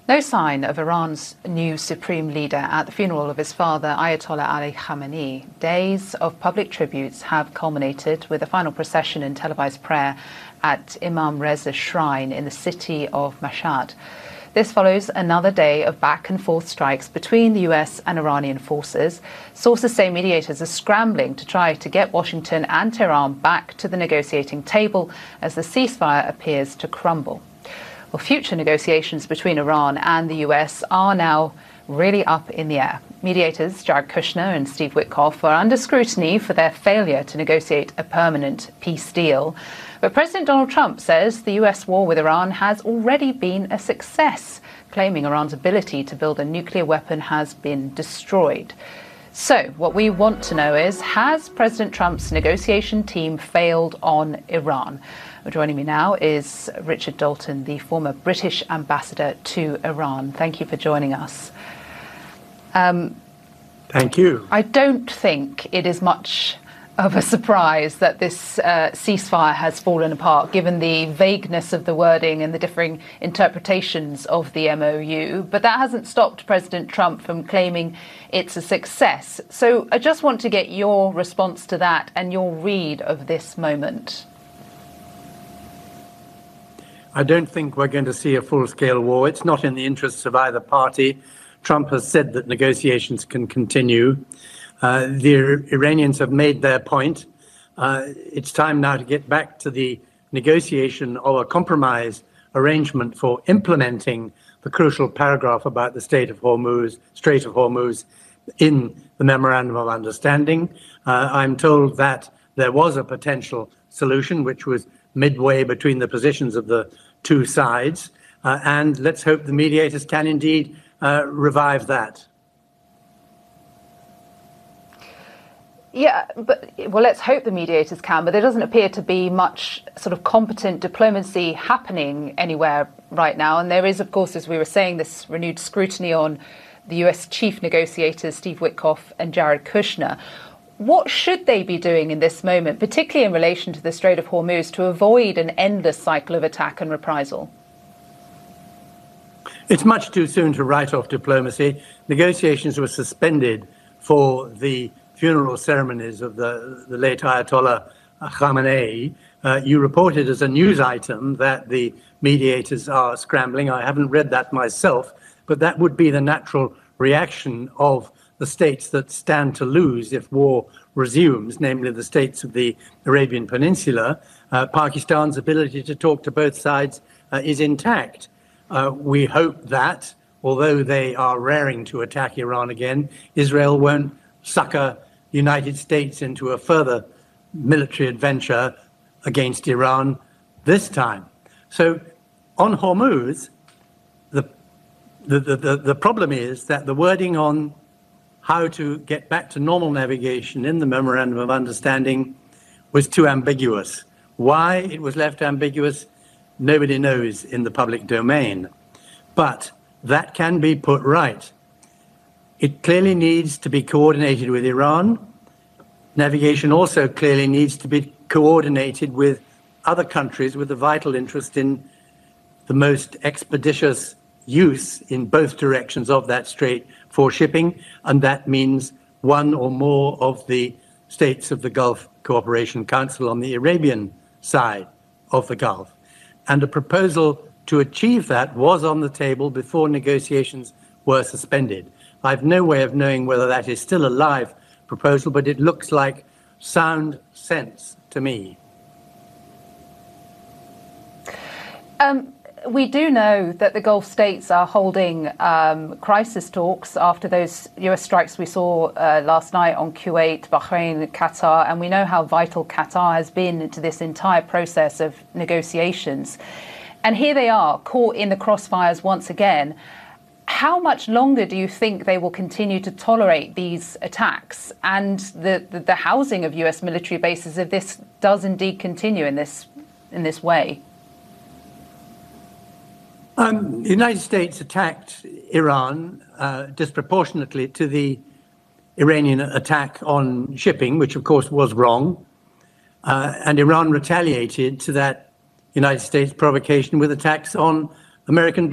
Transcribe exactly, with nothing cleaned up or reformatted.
No sign of Iran's new supreme leader at the funeral of his father, Ayatollah Ali Khamenei. Days of public tributes have culminated with a final procession and televised prayer at Imam Reza's shrine in the city of Mashhad. This follows another day of back and forth strikes between the U S and Iranian forces. Sources say mediators are scrambling to try to get Washington and Tehran back to the negotiating table as the ceasefire appears to crumble. Well, future negotiations between Iran and the U S are now really up in the air. Mediators Jared Kushner and Steve Witkoff are under scrutiny for their failure to negotiate a permanent peace deal. But President Donald Trump says the U S war with Iran has already been a success, claiming Iran's ability to build a nuclear weapon has been destroyed. So what we want to know is, has President Trump's negotiation team failed on Iran? Joining me now is Richard Dalton, the former British ambassador to Iran. Thank you for joining us. Um, Thank you. I don't think it is much of a surprise that this uh, ceasefire has fallen apart, given the vagueness of the wording and the differing interpretations of the M O U. But that hasn't stopped President Trump from claiming it's a success. So I just want to get your response to that and your read of this moment. I don't think we're going to see a full-scale war. It's not in the interests of either party. Trump has said that negotiations can continue. Uh, the Iranians have made their point. Uh, it's time now to get back to the negotiation of a compromise arrangement for implementing the crucial paragraph about the state of Hormuz, Strait of Hormuz in the Memorandum of Understanding. Uh, I'm told that there was a potential solution, which was midway between the positions of the two sides. Uh, and let's hope the mediators can indeed uh, revive that. Yeah, but well, let's hope the mediators can, but there doesn't appear to be much sort of competent diplomacy happening anywhere right now. And there is, of course, as we were saying, this renewed scrutiny on the U S chief negotiators, Steve Witkoff and Jared Kushner. What should they be doing in this moment, particularly in relation to the Strait of Hormuz, to avoid an endless cycle of attack and reprisal? It's much too soon to write off diplomacy. Negotiations were suspended for the funeral ceremonies of the, the late Ayatollah Khamenei. Uh, you reported as a news item that the mediators are scrambling. I haven't read that myself, but that would be the natural reaction of the states that stand to lose if war resumes, namely the states of the Arabian Peninsula. Uh, Pakistan's ability to talk to both sides uh, is intact. Uh, we hope that, although they are raring to attack Iran again, Israel won't sucker the United States into a further military adventure against Iran this time. So on Hormuz, the, the, the, the problem is that the wording on how to get back to normal navigation in the Memorandum of Understanding was too ambiguous. Why it was left ambiguous, nobody knows in the public domain. But that can be put right. It clearly needs to be coordinated with Iran. Navigation also clearly needs to be coordinated with other countries with a vital interest in the most expeditious use in both directions of that strait for shipping, and that means one or more of the states of the Gulf Cooperation Council on the Arabian side of the Gulf. And a proposal to achieve that was on the table before negotiations were suspended. I've no way of knowing whether that is still a live proposal, but it looks like sound sense to me. Um, we do know that the Gulf states are holding um, crisis talks after those U S strikes we saw uh, last night on Kuwait, Bahrain, Qatar, and we know how vital Qatar has been to this entire process of negotiations. And here they are, caught in the crossfires once again. How much longer do you think they will continue to tolerate these attacks and the, the, the housing of U S military bases if this does indeed continue in this, in this way? Um, the United States attacked Iran uh, disproportionately to the Iranian attack on shipping, which of course was wrong. Uh, and Iran retaliated to that United States provocation with attacks on American